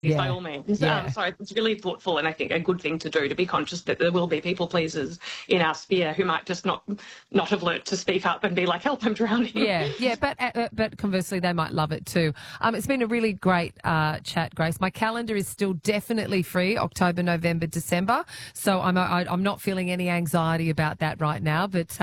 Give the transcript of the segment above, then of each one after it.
by all means. So it's really thoughtful and I think a good thing to do, to be conscious that there will be people pleasers in our sphere who might just not have learnt to speak up and be like, help, I'm drowning. Yeah, but conversely, they might love it too. It's been a really great chat, Grace. My calendar is still definitely free, October, November, December. So I'm not feeling any anxiety about that right now. But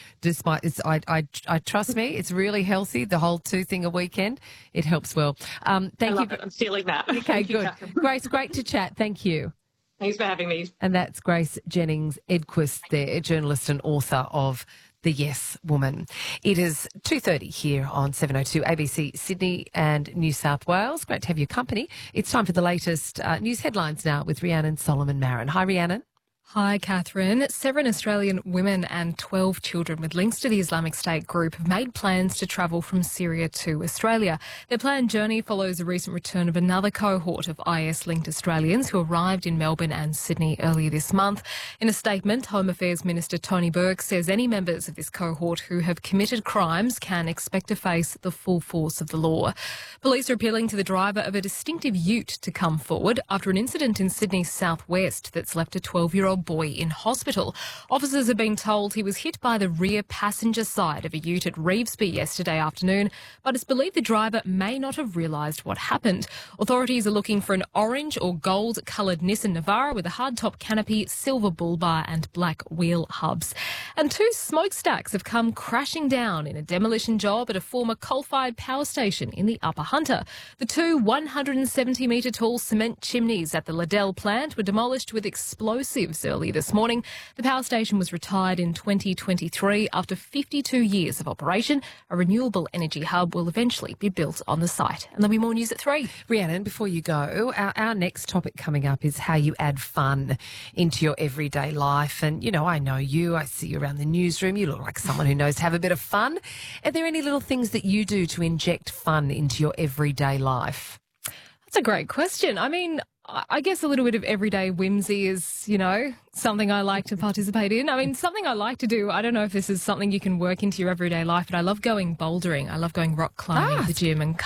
I trust me, it's really healthy. The whole 2 thing a weekend, it helps well. Thank you. I'm stealing that. Okay, good. Grace, great to chat. Thank you. Thanks for having me. And that's Grace Jennings Edquist there, journalist and author of The Yes Woman. It is 2:30 here on 702 ABC Sydney and New South Wales. Great to have your company. It's time for the latest news headlines now with Rhiannon Solomon Marin. Hi, Rhiannon. Hi, Catherine. 7 Australian women and 12 children with links to the Islamic State group have made plans to travel from Syria to Australia. Their planned journey follows the recent return of another cohort of IS-linked Australians who arrived in Melbourne and Sydney earlier this month. In a statement, Home Affairs Minister Tony Burke says any members of this cohort who have committed crimes can expect to face the full force of the law. Police are appealing to the driver of a distinctive ute to come forward after an incident in Sydney's southwest that's left a 12-year-old boy in hospital. Officers have been told he was hit by the rear passenger side of a ute at Revesby yesterday afternoon, but it's believed the driver may not have realised what happened. Authorities are looking for an orange or gold-coloured Nissan Navara with a hardtop canopy, silver bull bar and black wheel hubs. And 2 smokestacks have come crashing down in a demolition job at a former coal-fired power station in the Upper Hunter. The 2 170-metre tall cement chimneys at the Liddell plant were demolished with explosives early this morning. The power station was retired in 2023 after 52 years of operation. A renewable energy hub will eventually be built on the site. And there'll be more news at 3. Rhiannon, before you go, our next topic coming up is how you add fun into your everyday life. And, you know, I know you. I see you around the newsroom. You look like someone who knows to have a bit of fun. Are there any little things that you do to inject fun into your everyday life? That's a great question. I mean, I guess a little bit of everyday whimsy is, you know, something I like to participate in. I mean, something I like to do, I don't know if this is something you can work into your everyday life, but I love going bouldering. I love going rock climbing at the gym and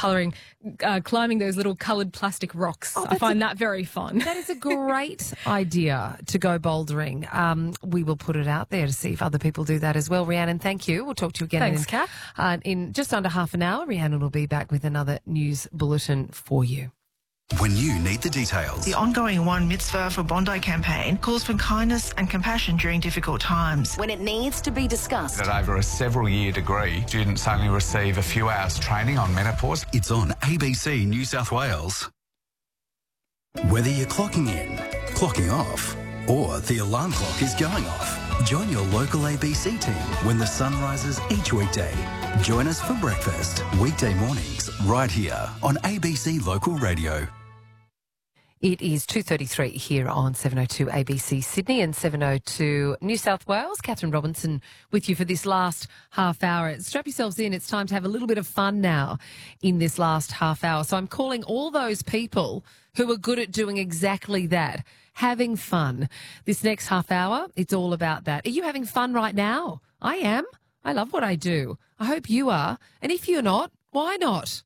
climbing those little coloured plastic rocks. I find that very fun. That is a great idea to go bouldering. We will put it out there to see if other people do that as well. Rhiannon, thank you. We'll talk to you again. Thanks, Kat. In just under half an hour, Rhiannon will be back with another news bulletin for you. When you need the details. The ongoing One Mitzvah for Bondi campaign calls for kindness and compassion during difficult times. When it needs to be discussed. At over a several-year degree, students only receive a few hours training on menopause. It's on ABC New South Wales. Whether you're clocking in, clocking off, or the alarm clock is going off, join your local ABC team when the sun rises each weekday. Join us for breakfast, weekday mornings, right here on ABC Local Radio. It is 2:33 here on 702 ABC Sydney and 702 New South Wales. Catherine Robinson with you for this last half hour. Strap yourselves in. It's time to have a little bit of fun now in this last half hour. So I'm calling all those people who are good at doing exactly that, having fun. This next half hour, it's all about that. Are you having fun right now? I am. I love what I do. I hope you are. And if you're not, why not?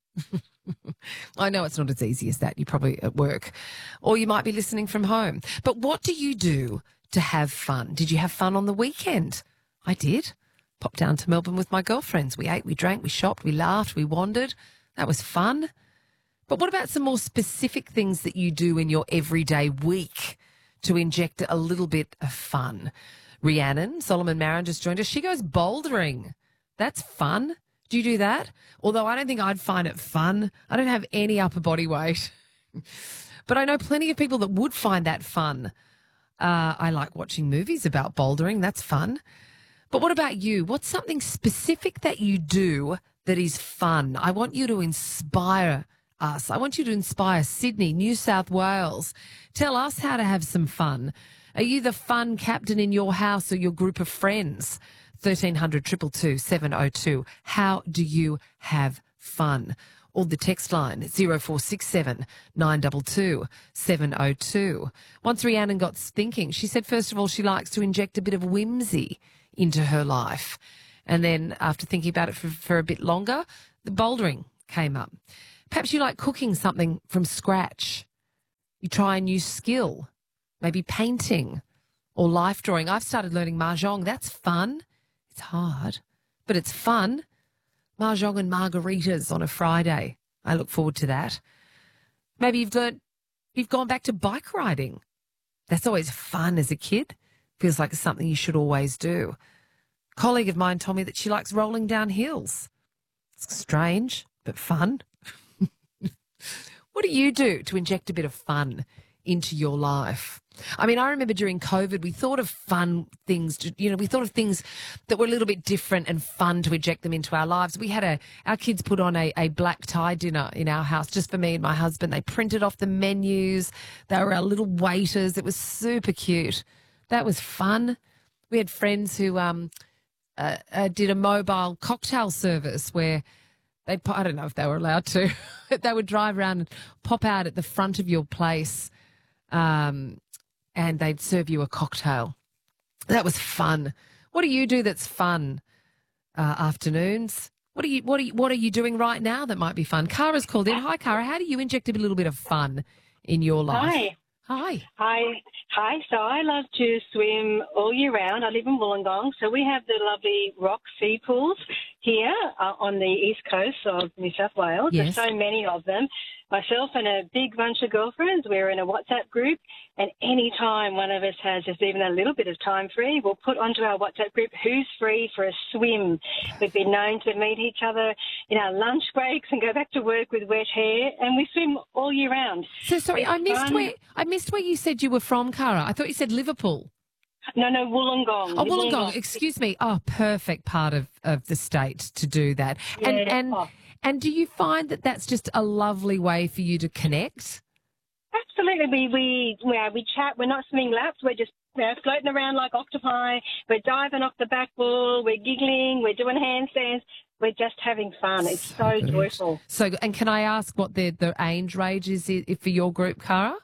I know it's not as easy as that. You're probably at work or you might be listening from home. But what do you do to have fun? Did you have fun on the weekend? I did. Popped down to Melbourne with my girlfriends. We ate, we drank, we shopped, we laughed, we wandered. That was fun. But what about some more specific things that you do in your everyday week to inject a little bit of fun? Rhiannon Solomon Marin just joined us. She goes bouldering. That's fun. Do you do that? Although I don't think I'd find it fun. I don't have any upper body weight. But I know plenty of people that would find that fun. I like watching movies about bouldering. That's fun. But what about you? What's something specific that you do that is fun? I want you to inspire us. I want you to inspire Sydney, New South Wales. Tell us how to have some fun. Are you the fun captain in your house or your group of friends? 1300 222 702. How do you have fun? Or the text line 0467 922 702. Once Rhiannon got thinking, she said, first of all, she likes to inject a bit of whimsy into her life. And then after thinking about it for a bit longer, the bouldering came up. Perhaps you like cooking something from scratch. You try a new skill, maybe painting or life drawing. I've started learning Mahjong. That's fun. It's hard, but it's fun. Mahjong and margaritas on a Friday. I look forward to that. Maybe you've gone back to bike riding. That's always fun as a kid. Feels like it's something you should always do. A colleague of mine told me that she likes rolling down hills. It's strange, but fun. What do you do to inject a bit of fun into your life? I mean, I remember during COVID, we thought of fun things, we thought of things that were a little bit different and fun to inject them into our lives. We had our kids put on a black tie dinner in our house just for me and my husband. They printed off the menus. They were our little waiters. It was super cute. That was fun. We had friends who did a mobile cocktail service where I don't know if they were allowed to, they would drive around and pop out at the front of your place and they'd serve you a cocktail. That was fun. What do you do that's fun afternoons? What are you doing right now that might be fun? Kara's called in. Hi, Kara. How do you inject a little bit of fun in your life? Hi. So I love to swim all year round. I live in Wollongong, so we have the lovely rock sea pools here on the east coast of New South Wales. Yes. There's so many of them. Myself and a big bunch of girlfriends, we're in a WhatsApp group, and any time one of us has just even a little bit of time free, we'll put onto our WhatsApp group, who's free for a swim. We've been known to meet each other in our lunch breaks and go back to work with wet hair, and we swim all year round. So sorry, I missed where you said you were from, Kara. I thought you said Liverpool. No, Wollongong. Oh, Wollongong. Excuse me. Oh, perfect part of the state to do that. Yeah. And do you find that that's just a lovely way for you to connect? Absolutely. We chat. We're not swimming laps. We're just floating around like octopi. We're diving off the back wall. We're giggling. We're doing handstands. We're just having fun. It's so joyful. So, and can I ask what the age range is for your group, Kara?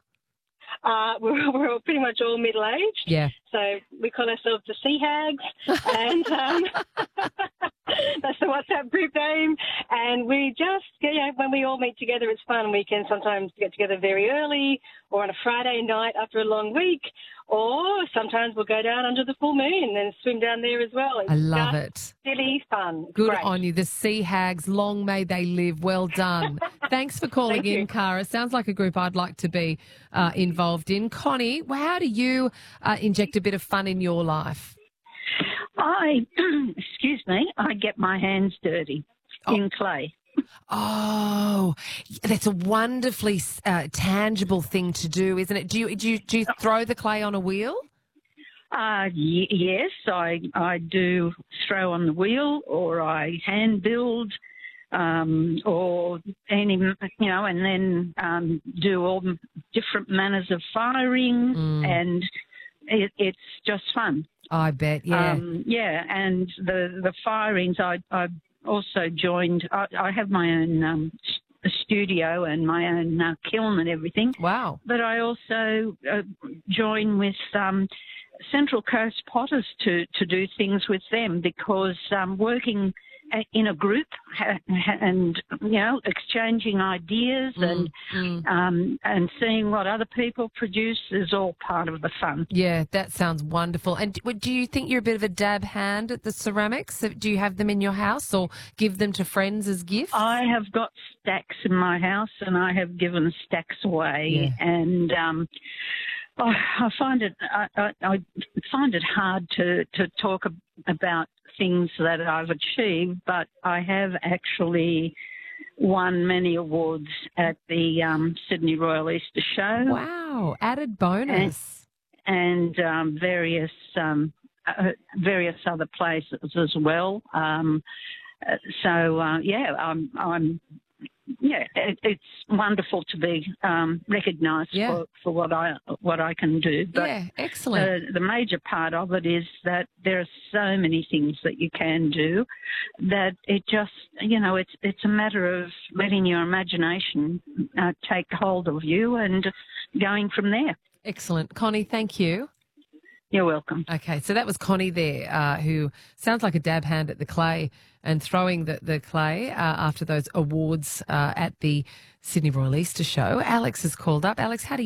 We're all pretty much all middle-aged. Yeah. So we call ourselves the Sea Hags, and that's the WhatsApp group name. And we just, when we all meet together, it's fun. We can sometimes get together very early or on a Friday night after a long week, or sometimes we'll go down under the full moon and swim down there as well. It's I love it. Silly fun. It's Good great. on you. The Sea Hags, long may they live. Well done. Thanks for calling in, Kara. Sounds like a group I'd like to be involved in. Connie, how do you inject a bit of fun in your life? Excuse me, I get my hands dirty in clay. Oh, that's a wonderfully tangible thing to do, isn't it? Do you throw the clay on a wheel? Yes, I do throw on the wheel, or I hand build, or any, and then do all different manners of firing, and it's just fun. I bet, yeah. And the firings, I also joined. I have my own studio and my own kiln and everything. Wow! But I also join with Central Coast Potters to do things with them, because working in a group and exchanging ideas and seeing what other people produce is all part of the fun. Yeah, that sounds wonderful. And do you think you're a bit of a dab hand at the ceramics? Do you have them in your house or give them to friends as gifts? I have got stacks in my house, and I have given stacks away. Yeah. And I find it hard to talk about things that I've achieved, but I have actually won many awards at the Sydney Royal Easter Show. Wow, added bonus. And various other places as well. It's wonderful to be recognised for what I can do. But excellent. The major part of it is that there are so many things that you can do that it just, it's a matter of letting your imagination take hold of you and going from there. Excellent. Connie, thank you. You're welcome. Okay, so that was Connie there, who sounds like a dab hand at the clay and throwing the clay after those awards at the Sydney Royal Easter Show. Alex has called up. Alex, how do you